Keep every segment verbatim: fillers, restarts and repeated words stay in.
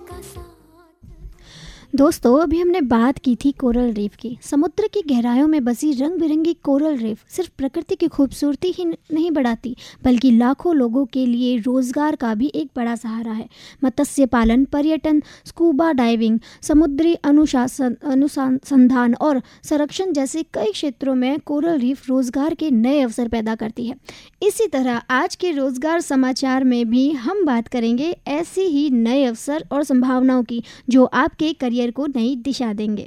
दोस्तों, अभी हमने बात की थी कोरल रीफ की। समुद्र की गहराइयों में बसी रंग बिरंगी कोरल रीफ सिर्फ प्रकृति की खूबसूरती ही नहीं बढ़ाती, बल्कि लाखों लोगों के लिए रोजगार का भी एक बड़ा सहारा है। मत्स्य पालन, पर्यटन, स्कूबा डाइविंग, समुद्री अनुशासन अनुसंधान और संरक्षण जैसे कई क्षेत्रों में कोरल रीफ रोजगार के नए अवसर पैदा करती है। इसी तरह आज के रोजगार समाचार में भी हम बात करेंगे ऐसी ही नए अवसर और संभावनाओं की, जो आपके करियर को नई दिशा देंगे।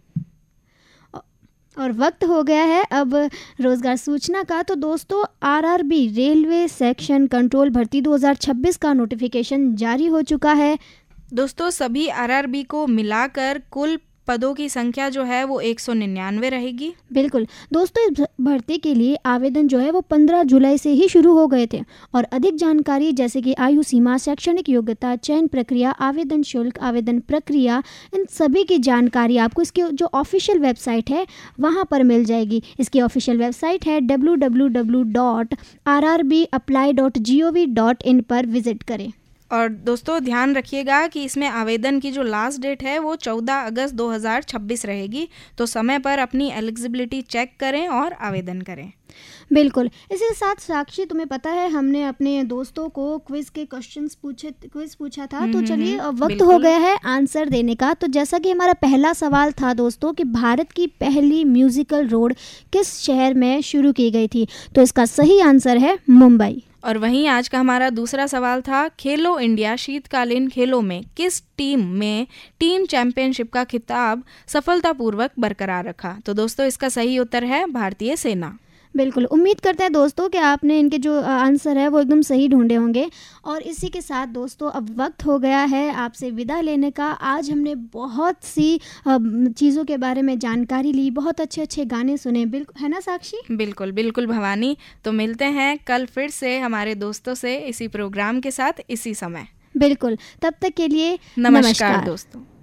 और वक्त हो गया है अब रोजगार सूचना का। तो दोस्तों, आरआरबी रेलवे सेक्शन कंट्रोल भर्ती दो हज़ार छब्बीस का नोटिफिकेशन जारी हो चुका है। दोस्तों, सभी आरआरबी को मिलाकर कुल पदों की संख्या जो है वो एक सौ निन्यानवे रहेगी। बिल्कुल दोस्तों, इस भर्ती के लिए आवेदन जो है वो पंद्रह जुलाई से ही शुरू हो गए थे। और अधिक जानकारी जैसे कि आयु सीमा, शैक्षणिक योग्यता, चयन प्रक्रिया, आवेदन शुल्क, आवेदन प्रक्रिया, इन सभी की जानकारी आपको इसकी जो ऑफिशियल वेबसाइट है वहाँ पर मिल जाएगी। इसकी ऑफिशियल वेबसाइट है W W W dot are R B apply dot G O V dot in पर विजिट करें। और दोस्तों ध्यान रखिएगा कि इसमें आवेदन की जो लास्ट डेट है वो चौदह अगस्त दो हज़ार छब्बीस रहेगी। तो समय पर अपनी एलिजिबिलिटी चेक करें और आवेदन करें। बिल्कुल। इसी के साथ साक्षी, तुम्हें पता है हमने अपने दोस्तों को क्विज के क्वेश्चंस पूछे क्विज पूछा था, तो चलिए वक्त हो गया है आंसर देने का। तो जैसा कि हमारा पहला सवाल था दोस्तों कि भारत की पहली म्यूजिकल रोड किस शहर में शुरू की गई थी, तो इसका सही आंसर है मुंबई। और वहीं आज का हमारा दूसरा सवाल था, खेलो इंडिया शीतकालीन खेलों में किस टीम में टीम चैंपियनशिप का खिताब सफलतापूर्वक बरकरार रखा। तो दोस्तों, इसका सही उत्तर है भारतीय सेना। बिल्कुल, उम्मीद करते हैं दोस्तों कि आपने इनके जो आंसर है वो एकदम सही ढूंढे होंगे। और इसी के साथ दोस्तों अब वक्त हो गया है आपसे विदा लेने का। आज हमने बहुत सी चीज़ों के बारे में जानकारी ली, बहुत अच्छे अच्छे गाने सुने, बिल्कुल है ना साक्षी? बिल्कुल बिल्कुल भवानी। तो मिलते हैं कल फिर से हमारे दोस्तों से इसी प्रोग्राम के साथ इसी समय। बिल्कुल, तब तक के लिए नमस्कार, नमस्कार दोस्तों।